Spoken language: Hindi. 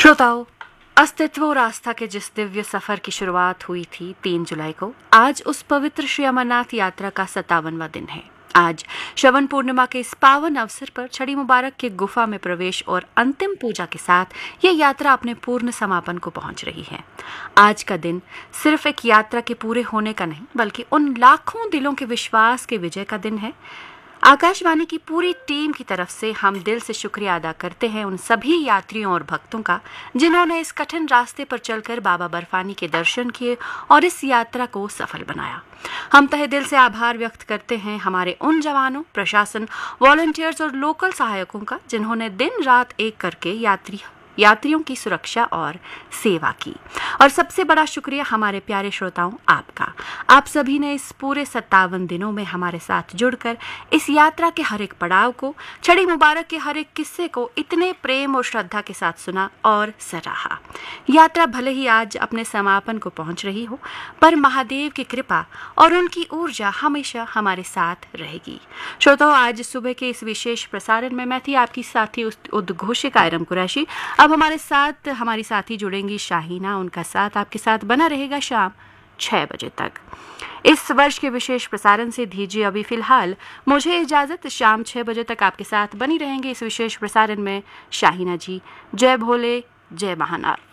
श्रोताओं, अस्तित्व और आस्था के जिस दिव्य सफर की शुरुआत हुई थी 3 जुलाई को, आज उस पवित्र श्री अमरनाथ यात्रा का 57वां दिन है। आज श्रवण पूर्णिमा के इस पावन अवसर पर छड़ी मुबारक के गुफा में प्रवेश और अंतिम पूजा के साथ ये यात्रा अपने पूर्ण समापन को पहुंच रही है। आज का दिन सिर्फ एक यात्रा के पूरे होने का नहीं, बल्कि उन लाखों दिलों के विश्वास के विजय का दिन है। आकाशवाणी की पूरी टीम की तरफ से हम दिल से शुक्रिया अदा करते हैं उन सभी यात्रियों और भक्तों का जिन्होंने इस कठिन रास्ते पर चलकर बाबा बर्फानी के दर्शन किए और इस यात्रा को सफल बनाया। हम तहे दिल से आभार व्यक्त करते हैं हमारे उन जवानों, प्रशासन, वॉलंटियर्स और लोकल सहायकों का जिन्होंने दिन रात एक करके यात्रियों की सुरक्षा और सेवा की। और सबसे बड़ा शुक्रिया हमारे प्यारे श्रोताओं आपका। आप सभी ने इस पूरे 57 दिनों में हमारे साथ जुड़कर इस यात्रा के हर एक पड़ाव को, छड़ी मुबारक के हर एक किस्से को इतने प्रेम और श्रद्धा के साथ सुना और सराहा। यात्रा भले ही आज अपने समापन को पहुंच रही हो, पर महादेव की कृपा और उनकी ऊर्जा हमेशा हमारे साथ रहेगी। श्रोताओं, आज सुबह के इस विशेष प्रसारण में मैं थी आपकी साथी उद्घोषिका आयरम कुरैशी। अब हमारी साथी जुड़ेंगी शाहीना। उनका साथ आपके साथ बना रहेगा शाम 6 बजे तक। इस वर्ष के विशेष प्रसारण से दीजिए अभी फिलहाल मुझे इजाजत। शाम 6 बजे तक आपके साथ बनी रहेंगे इस विशेष प्रसारण में शाहीना जी। जय भोले, जय महानाथ।